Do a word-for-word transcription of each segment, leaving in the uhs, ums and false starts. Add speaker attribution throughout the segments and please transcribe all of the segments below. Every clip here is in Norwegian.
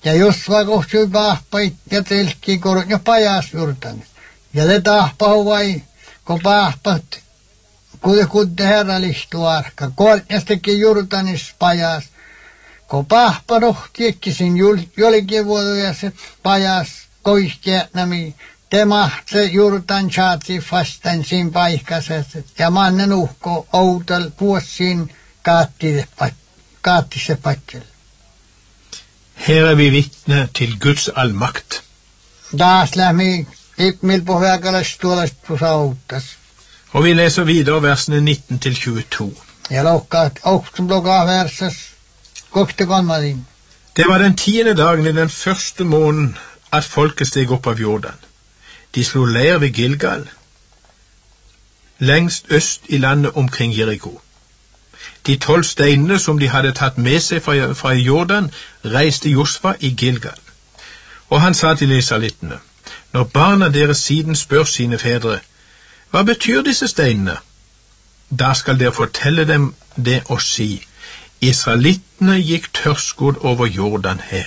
Speaker 1: Ja Josva kohtui pahpait ja telkki korot ja pajas juurtanis. Ja le tahpau vai, kun pahpat, kude kudde herralihtu arka. Kortjastakin juurtanis pajas. Kun pahpa rohtiekkisin jollekin vuodoja se pajas koihtiätnämi. Tema se juurtan saati fastan siinä paikassa. Ja mannen uhko outal vuosiin kaatti se patjel.
Speaker 2: Her er vi vitne til Guds allmakt.
Speaker 1: Taas lähmi ipmil pohjakalais tuolast pusauttas.
Speaker 2: Og vi leser videre versene nitten til tjueto.
Speaker 1: Ja lohkaat ohtum lokaa versas kokte kolmadin.
Speaker 2: Det var den tiende dagen i den første måneden at folket steg opp av Jordan. De slo leir ved Gilgal, lengst øst i landet omkring Jericho. De tolv steinene som de hadde tatt med seg fra, fra Jordan, reiste Josva i Gilgal. Og han sa til israelittene, når barna deres siden spør sine fedre, hva betyr disse steinene? Da skal dere fortelle dem det og si, israelittene gikk tørrskodd over Jordan her.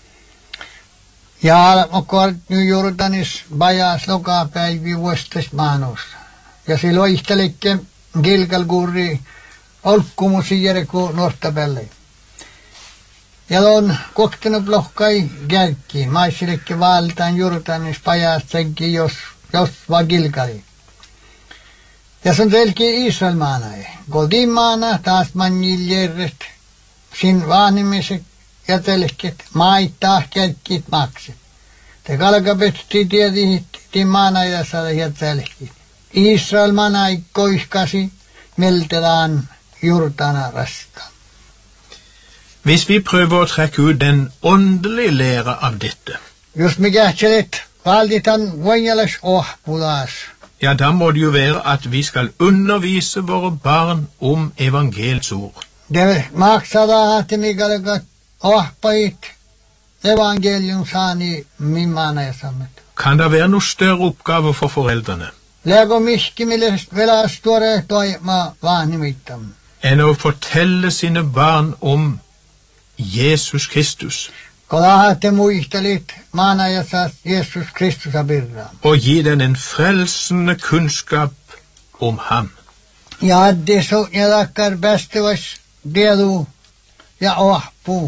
Speaker 1: Ja, okkur nu Jordanis bajas lokapäivi vuostas maanus. Ja se loistelikke Gilgal-gurri olkkumusi Jericho nortabelle. Ja on koktenut lohkai kärkki, maisilikke valtaan Jordanis bajas senki jos, jos va Gilgali. Ja sun telki Israel maanai. Kotiin maana taas manjiljerret sin vaanimiset ja telkit maittaa kärkkit makset. Te kalkapetti tiedihit ti maana ja saada ja telkit. Israel maanai koihkasi meltelaan Jordana rastaan.
Speaker 2: Hvis vi prøver å trekke ut den åndelige lære av dette,
Speaker 1: Jos me kähtselet valditan voijalas ohpulas.
Speaker 2: ja, da må det jo være at vi skal undervise våre barn om evangeliets ord.
Speaker 1: Det maksada hati mikalkat ohpait evangelium saani min maana ja sammet.
Speaker 2: Kan det være noe større oppgave for foreldrene
Speaker 1: Lego miski millest velas tuore toima vaanimittam.
Speaker 2: enn å fortelle sine barn om Jesus Kristus
Speaker 1: Kolahate muistelit maana ja saas Jesus Kristus abirra.
Speaker 2: og gi den en frelsende kunnskap om ham?
Speaker 1: Ja addi so ja takkar bästevas dedu ja ohpu.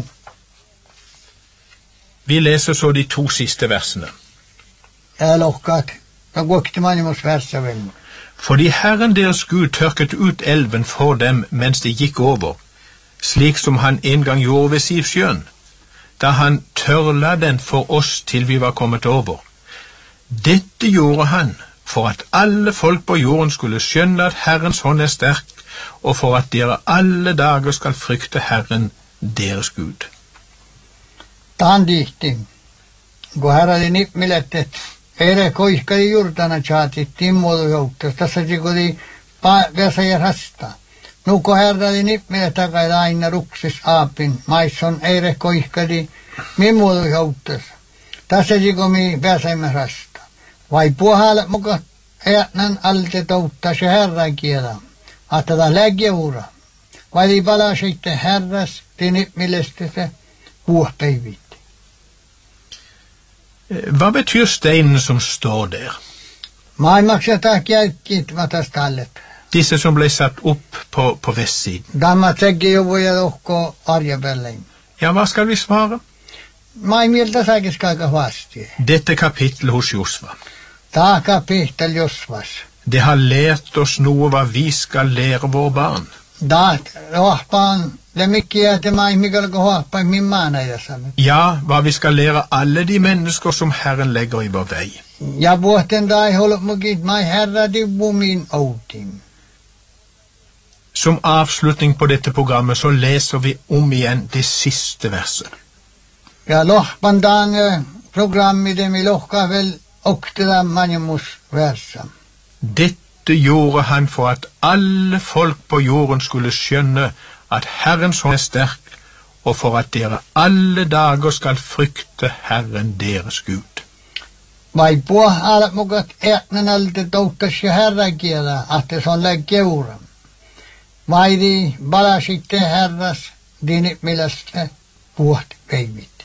Speaker 2: Vi leser så de to siste versene.
Speaker 1: Ja lohkat. Da gokte man imus versa vel.
Speaker 2: Fordi Herren deres Gud tørket ut elven for dem mens de gikk over, slik som han en gang gjorde ved Sivsjøen, da han tørla den for oss til vi var kommet over. Dette gjorde han for at alle folk på jorden skulle skjønne at Herrens hånd er sterk, og for at dere alle dager skal frykte Herren deres Gud.
Speaker 1: Tahan dihti. Kun herrali nipmilettet, ere koihkari Jordana chaatit timmuodu jouttas, tässä sikudi pääsä ja rasta. Nuko herrali nipmilettäkai aina ruksis aapin, maisson ere koihkari mimmuodu jouttas. Tässä sikumi pääsäimme rasta. Vai puhalla muka eätnän alte touttas ja herran kielä. Ahtada läggeura. Vai di pala sitten herras, di nipmilestese puhpäivit.
Speaker 2: Hva betyr steinen som står der?
Speaker 1: Maailmakseta kärkkit vatastallet.
Speaker 2: Disse som ble satt opp på, på vestsiden.
Speaker 1: Damma tsekki juvuja lohko arjapellein.
Speaker 2: Ja, hva skal vi svare?
Speaker 1: Maailmilta säkis kaika vasti.
Speaker 2: Dette kapittel hos Josva.
Speaker 1: Taaka pihtel Josvas.
Speaker 2: Det har lært oss noe hva vi skal lære våre barn.
Speaker 1: Daat rohpaan lemikkiä te maailmikal kohappa min maana ja samet.
Speaker 2: Ja, hva vi skal lære alle de mennesker som Herren legger i vår vei.
Speaker 1: Ja vuoten dai holop mukit mai herra dibbu min outim.
Speaker 2: Som avslutning på dette programmet så leser vi om igjen det siste verset.
Speaker 1: Ja lohpan daange programmi demi lohka vel okteda manimus versam.
Speaker 2: Dette gjorde han for at alle folk på jorden skulle skjønne at Herrens hånd er sterk, og for at dere alle dager skal frykte Herren deres Gud.
Speaker 1: Vai puah alat mukat eätnän alte touttas ja herra kielä, ahte se on läggeuram. Vai di bala sitten herras, dinit mielestä puht peivit.